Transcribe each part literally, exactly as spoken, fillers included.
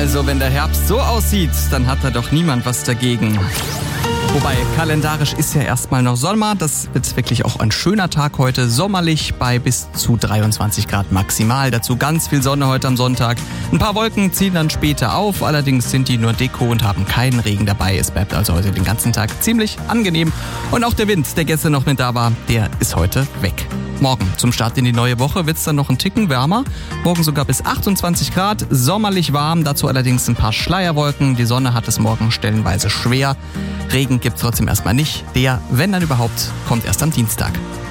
Also, wenn der Herbst so aussieht, dann hat da doch niemand was dagegen. Wobei, kalendarisch ist ja erstmal noch Sommer. Das wird wirklich auch ein schöner Tag heute. Sommerlich bei bis zu dreiundzwanzig Grad maximal. Dazu ganz viel Sonne heute am Sonntag. Ein paar Wolken ziehen dann später auf. Allerdings sind die nur Deko und haben keinen Regen dabei. Es bleibt also heute den ganzen Tag ziemlich angenehm. Und auch der Wind, der gestern noch mit da war, der ist heute weg. Morgen zum Start in die neue Woche wird es dann noch ein Ticken wärmer. Morgen sogar bis achtundzwanzig Grad, sommerlich warm, dazu allerdings ein paar Schleierwolken. Die Sonne hat es morgen stellenweise schwer. Regen gibt's trotzdem erstmal nicht. Der, wenn dann überhaupt, kommt erst am Dienstag.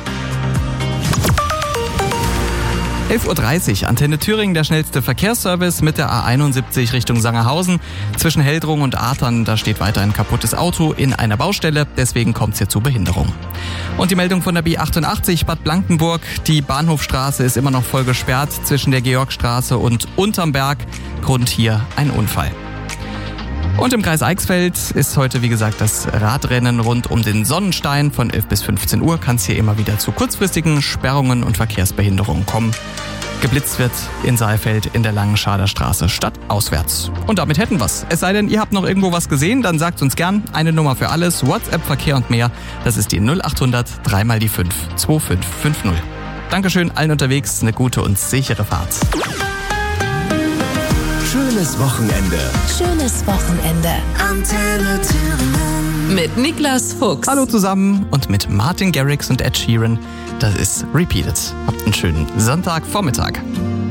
elf Uhr dreißig, Antenne Thüringen, der schnellste Verkehrsservice mit der A einundsiebzig Richtung Sangerhausen. Zwischen Heldrung und Athern, da steht weiter ein kaputtes Auto in einer Baustelle, deswegen kommt es hier zu Behinderung. Und die Meldung von der B achtundachtzig Bad Blankenburg, die Bahnhofstraße ist immer noch voll gesperrt zwischen der Georgstraße und Unterm Berg. Grund hier ein Unfall. Und im Kreis Eichsfeld ist heute, wie gesagt, das Radrennen rund um den Sonnenstein. Von elf bis fünfzehn Uhr kann es hier immer wieder zu kurzfristigen Sperrungen und Verkehrsbehinderungen kommen. Geblitzt wird in Saalfeld in der Langenscharder Straße stadtauswärts. Und damit hätten wir's. Es sei denn, ihr habt noch irgendwo was gesehen, dann sagt uns gern. Eine Nummer für alles, WhatsApp, Verkehr und mehr. Das ist die null achthundert drei mal die fünf zwei fünf fünf null. Dankeschön allen unterwegs, eine gute und sichere Fahrt. Schönes Wochenende. Schönes Wochenende. Antenne Thüringen. Mit Niklas Fuchs. Hallo zusammen und mit Martin Garrix und Ed Sheeran. Das ist Repeated. Habt einen schönen Sonntagvormittag.